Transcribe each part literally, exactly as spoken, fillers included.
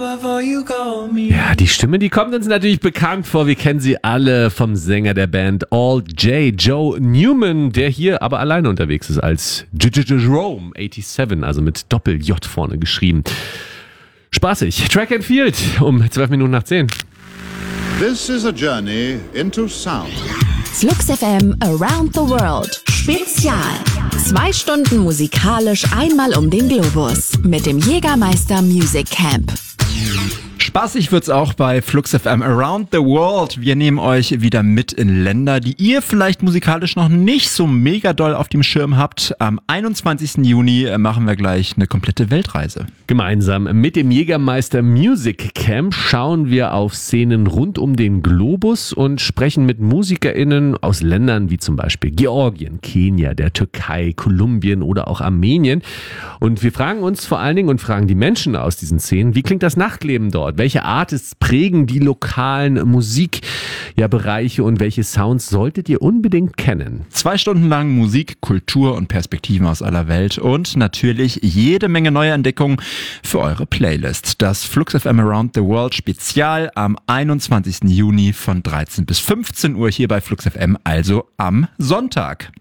Ja, die Stimme, die kommt uns natürlich bekannt vor. Wir kennen sie alle vom Sänger der Band All J, Joe Newman, der hier aber alleine unterwegs ist als Jerome siebenundachtzig, also mit Doppel-J vorne geschrieben. Spaßig. Track and Field um zwölf Minuten nach zehn. This is a journey into sound. Flux F M Around the World Spezial. Zwei Stunden musikalisch einmal um den Globus mit dem Jägermeister Music Camp. Spaßig wird's auch bei Flux F M Around the World. Wir nehmen euch wieder mit in Länder, die ihr vielleicht musikalisch noch nicht so mega doll auf dem Schirm habt. Am einundzwanzigsten Juni machen wir gleich eine komplette Weltreise. Gemeinsam mit dem Jägermeister Music Camp schauen wir auf Szenen rund um den Globus und sprechen mit MusikerInnen aus Ländern wie zum Beispiel Georgien, Kenia, der Türkei, Kolumbien oder auch Armenien. Und wir fragen uns vor allen Dingen und fragen die Menschen aus diesen Szenen, wie klingt das Nachtleben dort? Welche Artists prägen die lokalen Musikbereiche, ja, und welche Sounds solltet ihr unbedingt kennen? Zwei Stunden lang Musik, Kultur und Perspektiven aus aller Welt und natürlich jede Menge neue Entdeckungen für eure Playlist. Das Flux F M Around the World Spezial am einundzwanzigsten Juni von dreizehn bis fünfzehn Uhr hier bei Flux F M, also am Sonntag.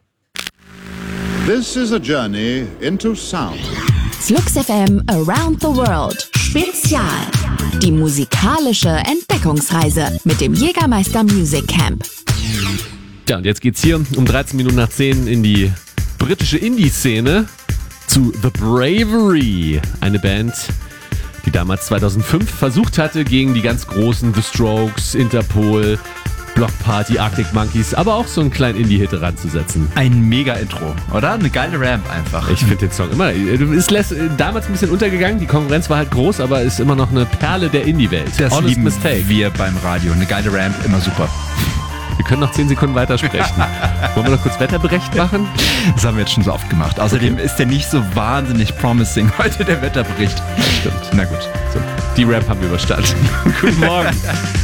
This is a journey into sound. Flux F M Around the World Spezial. Die musikalische Entdeckungsreise mit dem Jägermeister Music Camp. Ja, und jetzt geht's hier um dreizehn Minuten nach zehn in die britische Indie-Szene zu The Bravery. Eine Band, die damals zweitausendfünf versucht hatte, gegen die ganz großen The Strokes, Interpol, Block Party, Arctic Monkeys, aber auch so einen kleinen Indie-Hit ranzusetzen. Ein Mega-Intro, oder? Eine geile Ramp einfach. Ich finde den Song immer, ist damals ein bisschen untergegangen, die Konkurrenz war halt groß, aber ist immer noch eine Perle der Indie-Welt. Das Honest lieben Mistake. wir beim Radio. Eine geile Ramp, immer super. Wir können noch zehn Sekunden weitersprechen. Wollen wir noch kurz Wetterbericht machen? Das haben wir jetzt schon so oft gemacht. Außerdem okay. Ist der nicht so wahnsinnig promising heute, der Wetterbericht. Stimmt. Na gut. So, die Ramp haben wir überstanden. Guten Morgen.